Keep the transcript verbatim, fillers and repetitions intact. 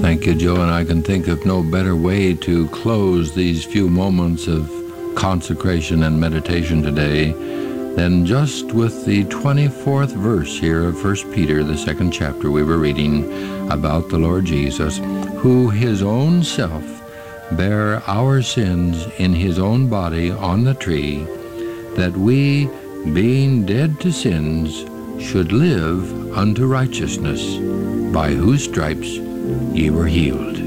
Thank you, Joe, and I can think of no better way to close these few moments of consecration and meditation today than just with the twenty-fourth verse here of First Peter, the second chapter we were reading about the Lord Jesus, who his own self bare our sins in his own body on the tree, that we, being dead to sins, should live unto righteousness, by whose stripes ye were healed.